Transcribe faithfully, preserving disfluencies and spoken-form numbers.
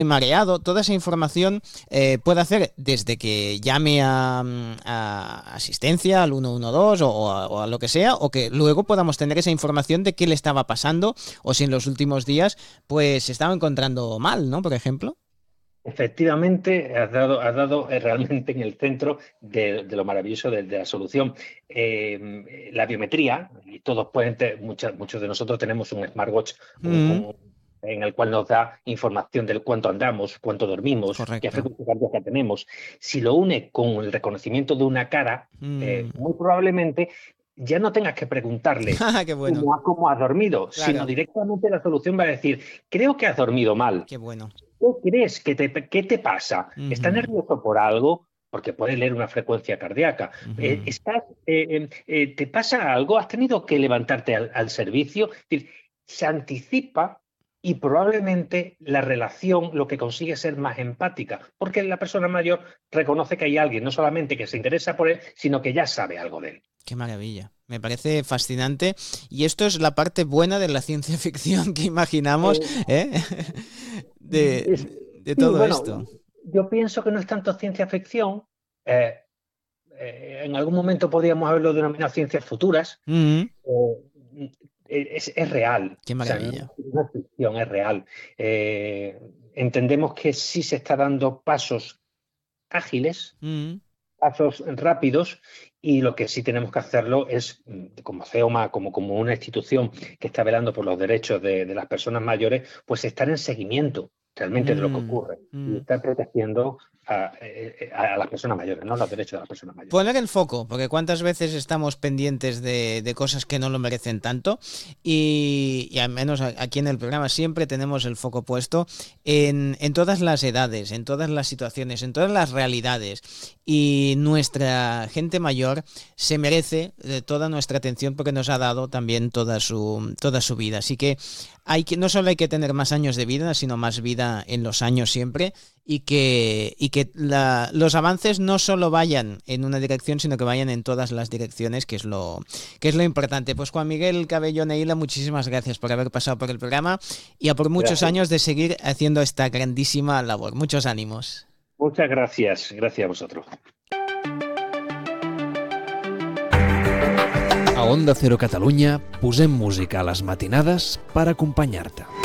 mareado, toda esa información eh, puede hacer desde que llame a, a asistencia al uno uno dos o, o, a, o a lo que sea, o que luego podamos tener esa información de qué le estaba pasando o si en los últimos días pues se estaba encontrando mal, ¿no? Por ejemplo. Efectivamente, has dado, has dado eh, realmente en el centro de, de lo maravilloso de, de la solución. Eh, la biometría, y todos pueden, ter, muchas, muchos de nosotros tenemos un smartwatch un, Mm, un, en el cual nos da información del cuánto andamos, cuánto dormimos, qué correcto. frecuencia cardíaca tenemos. Si lo une con el reconocimiento de una cara, Mm. eh, muy probablemente ya no tengas que preguntarle Qué bueno. cómo, cómo has dormido, sino Claro. directamente la solución va a decir, creo que has dormido mal. Qué bueno. ¿Qué crees? ¿Qué te, qué te pasa? ¿Estás Uh-huh. nervioso por algo? Porque puedes leer una frecuencia cardíaca. Eh, Uh-huh. ¿estás, eh, eh, ¿Te pasa algo? ¿Has tenido que levantarte al, al servicio? Es decir, se anticipa y probablemente la relación lo que consigue es ser más empática, porque la persona mayor reconoce que hay alguien, no solamente que se interesa por él, sino que ya sabe algo de él. Qué maravilla. Me parece fascinante. Y esto es la parte buena de la ciencia ficción que imaginamos, Eh, ¿eh? de, es- de sí, todo bueno, esto. yo pienso que no es tanto ciencia ficción. eh, eh, en algún momento podríamos haberlo denominado ciencias futuras. Uh-huh. eh, es, es real, Qué o sea, no, maravilla. no es ficción, es real. Eh, entendemos que sí se está dando pasos ágiles, Uh-huh. pasos rápidos, y lo que sí tenemos que hacerlo es, como CEOMA, como, como una institución que está velando por los derechos de, de las personas mayores, pues estar en seguimiento realmente de lo que ocurre y Uh-huh. estar protegiendo a, a, a las personas mayores, no los derechos de las personas mayores. Poner el foco, porque cuántas veces estamos pendientes de, de cosas que no lo merecen tanto y, y al menos aquí en el programa siempre tenemos el foco puesto en, en todas las edades, en todas las situaciones, en todas las realidades y nuestra gente mayor se merece de toda nuestra atención porque nos ha dado también toda su, toda su vida. Así que, hay que no solo hay que tener más años de vida, sino más vida en los años siempre y que, y que la, los avances no solo vayan en una dirección, sino que vayan en todas las direcciones, que es lo, que es lo importante. Pues Juan Miguel Cabello Neila, muchísimas gracias por haber pasado por el programa y a por muchos Gracias. años de seguir haciendo esta grandísima labor. Muchos ánimos. Muchas gracias. Gracias a vosotros. A Onda Cero Catalunya posem música a les matinades per acompanyar-te.